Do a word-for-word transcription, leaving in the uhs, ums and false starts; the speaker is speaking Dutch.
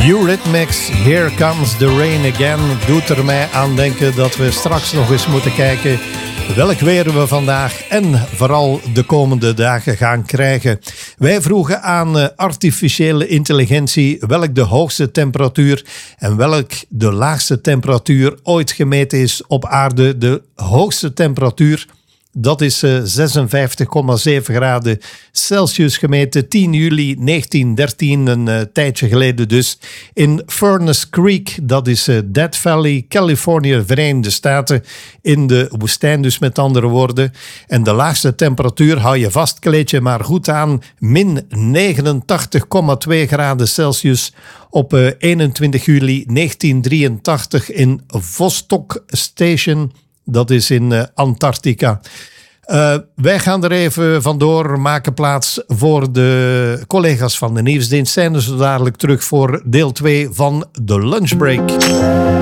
Eurythmics, Here Comes the Rain Again, doet er mij aan denken dat we straks nog eens moeten kijken welk weer we vandaag en vooral de komende dagen gaan krijgen. Wij vroegen aan artificiële intelligentie welk de hoogste temperatuur en welk de laagste temperatuur ooit gemeten is op aarde. De hoogste temperatuur, dat is uh, zesenvijftig komma zeven graden Celsius gemeten, tien juli negentien dertien, een uh, tijdje geleden dus, in Furnace Creek, dat is uh, Death Valley, Californië, Verenigde Staten, in de woestijn dus met andere woorden. En de laagste temperatuur, hou je vast, kleed je maar goed aan, min negenentachtig komma twee graden Celsius op uh, eenentwintig juli negentien drieëntachtig in Vostok Station. Dat is in uh, Antarctica. Uh, wij gaan er even vandoor, maken plaats voor de collega's van de nieuwsdienst. Zijn er zo dadelijk terug voor deel twee van de lunchbreak.